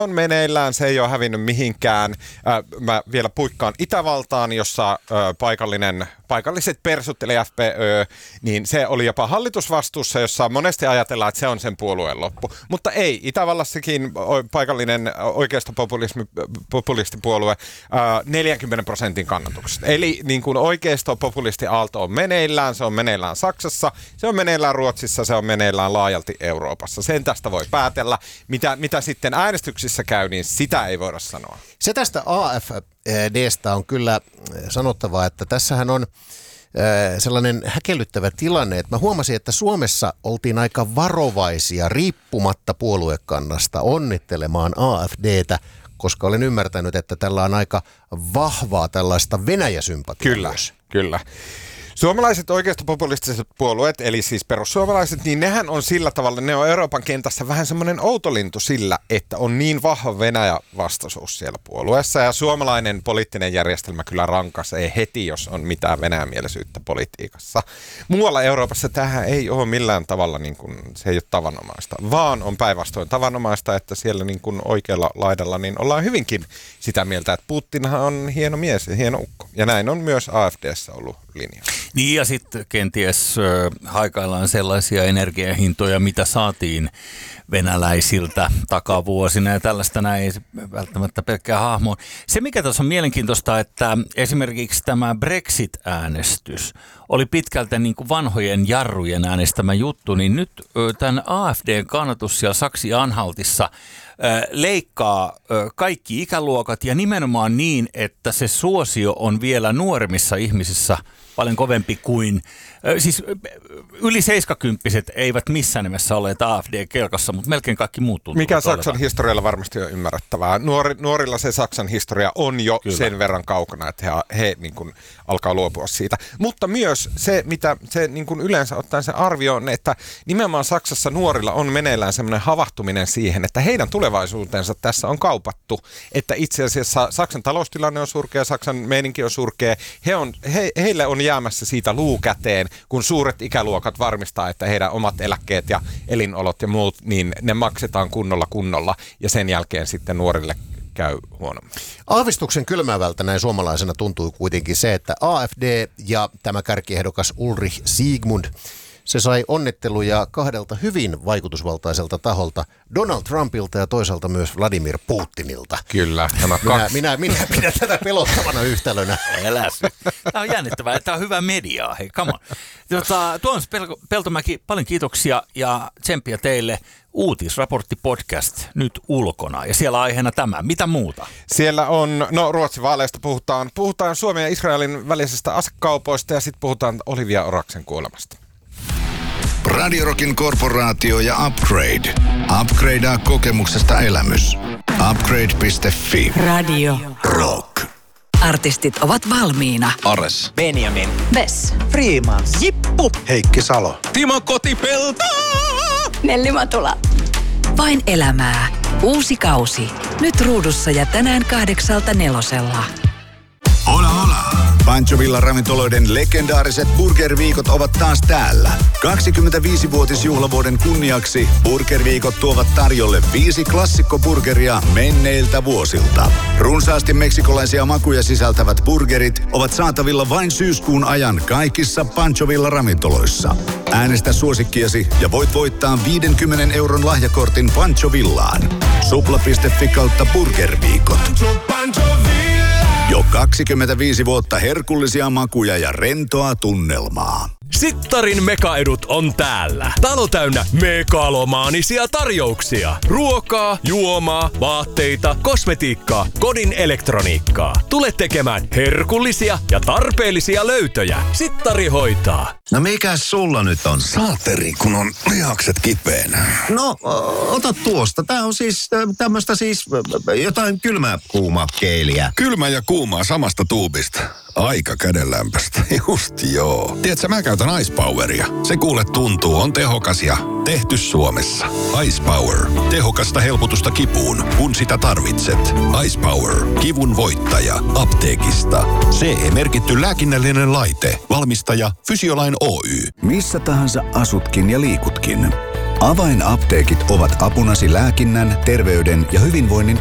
on meneillään, se ei ole hävinnyt mihinkään. Mä vielä puikkaan Itävaltaan, jossa paikalliset persut, eli FPÖ, niin se oli jopa hallitusvastuussa, jossa monesti ajatellaan, että se on sen puolueen loppu. Mutta ei, Itävallassakin paikallinen oikeistopopulistipuolue 40% kannatuksesta. Eli niin kuin oikeistopopulistiaalto on meneillään, se on meneillään Saksassa, se on meneillään Ruotsissa, se on meneillään laajalti Euroopassa. Sen tästä voi päätellä. Mitä sitten äänestyksissä käy, niin sitä ei voida sanoa. Se tästä AfD:stä on kyllä sanottava, että tässähän on sellainen häkellyttävä tilanne, että mä huomasin, että Suomessa oltiin aika varovaisia riippumatta puoluekannasta onnittelemaan AfD:tä, koska olen ymmärtänyt, että tällä on aika vahvaa tällaista Venäjä-sympatiaa. Kyllä. Suomalaiset oikeistopopulistiset puolueet, eli siis perussuomalaiset, niin nehän on sillä tavalla, ne on Euroopan kentässä vähän semmoinen outolintu sillä, että on niin vahva Venäjä-vastaisuus siellä puolueessa. Ja suomalainen poliittinen järjestelmä kyllä rankaisee heti, jos on mitään venäjämielisyyttä politiikassa. Muualla Euroopassa tämähän ei ole millään tavalla, niin kuin, se ei ole tavanomaista, vaan on päinvastoin tavanomaista, että siellä niin kuin oikealla laidalla niin ollaan hyvinkin sitä mieltä, että Putinhan on hieno mies ja hieno ukko. Ja näin on myös AfD:ssä ollut linja. Niin ja sitten kenties haikaillaan sellaisia energiahintoja, mitä saatiin venäläisiltä takavuosina ja tällaista näin ei välttämättä pelkkää hahmoa. Se mikä tässä on mielenkiintoista, että esimerkiksi tämä Brexit-äänestys oli pitkältä niin kuin vanhojen jarrujen äänestämä juttu, niin nyt tämän AfD:n kannatus siellä Saksi-Anhaltissa leikkaa kaikki ikäluokat ja nimenomaan niin, että se suosio on vielä nuoremmissa ihmisissä paljon kovempi kuin, siis yli 70-vuotiaat eivät missään nimessä olleet AfD-kelkassa, mutta melkein kaikki muut tuntuvat. Mikä Saksan historialla varmasti on ymmärrettävää. Nuorilla se Saksan historia on jo sen verran kaukana, että he niin kuin alkaa luopua siitä. Mutta myös se, mitä se niin kuin yleensä ottaen se arvio on, että nimenomaan Saksassa nuorilla on meneillään semmoinen havahtuminen siihen, että heidän tulevaisuutensa tässä on kaupattu. Että itse asiassa Saksan taloustilanne on surkea, Saksan meininki on surkea. Heille on jäämässä siitä luu käteen, kun suuret ikäluokat varmistaa, että heidän omat eläkkeet ja elinolot ja muut, niin ne maksetaan kunnolla ja sen jälkeen sitten nuorille käy huonommin. Aavistuksen kylmäävältä näin suomalaisena tuntui kuitenkin se, että AfD ja tämä kärkiehdokas Ulrich Siegmund, se sai onnitteluja kahdelta hyvin vaikutusvaltaiselta taholta, Donald Trumpilta ja toisaalta myös Vladimir Putinilta. Kyllä. Minä pidän tätä pelottavana yhtälönä. Tämä on jännittävää. Tämä on hyvä mediaa. Hei, come on. Tuomas Peltomäki, paljon kiitoksia ja tsemppiä teille. Uutisraportti podcast nyt ulkona ja siellä aiheena tämä. Mitä muuta? Siellä on, Ruotsin vaaleista puhutaan Suomen ja Israelin välisestä asekaupoista ja sitten puhutaan Olivia Oraksen kuolemasta. Radio Rockin korporaatio ja Upgrade. Upgradea kokemuksesta elämys. Upgrade.fi. Radio Rock. Artistit ovat valmiina. Ares. Benjamin. Vess. Freemans. Jippu. Heikki Salo. Timo Kotipelto. Nelli Matula. Vain elämää. Uusi kausi. Nyt ruudussa ja tänään 8:00. Hola. Pancho Villa ravintoloiden legendaariset burgerviikot ovat taas täällä. 25-vuotisjuhlavuoden kunniaksi burgerviikot tuovat tarjolle 5 klassikkoburgeria menneiltä vuosilta. Runsaasti meksikolaisia makuja sisältävät burgerit ovat saatavilla vain syyskuun ajan kaikissa Pancho Villa ravintoloissa. Äänestä suosikkiasi ja voit voittaa 50 € lahjakortin Pancho Villaan. Supla.fi/burgerviikot. Jo 25 vuotta herkullisia makuja ja rentoa tunnelmaa. Sittarin mekaedut on täällä. Talo täynnä megalomaanisia tarjouksia. Ruokaa, juomaa, vaatteita, kosmetiikkaa, kodin elektroniikkaa. Tule tekemään herkullisia ja tarpeellisia löytöjä. Sittari hoitaa. No mikäs sulla nyt on? Saateri, kun on lihakset kipeänä. No, ota tuosta. Tää on siis tämmöstä siis jotain kylmää kuumaa keiliä. Kylmä ja kuumaa samasta tuubista. Aika kädenlämpöistä. Just joo. Tiedätkö, mä käytän Ice Poweria. Se kuule tuntuu, on tehokas ja tehty Suomessa. Ice Power. Tehokasta helpotusta kipuun, kun sitä tarvitset. Ice Power. Kivun voittaja. Apteekista. CE-merkitty lääkinnällinen laite. Valmistaja Fysiolain Oy. Missä tahansa asutkin ja liikutkin. Avainapteekit ovat apunasi lääkinnän, terveyden ja hyvinvoinnin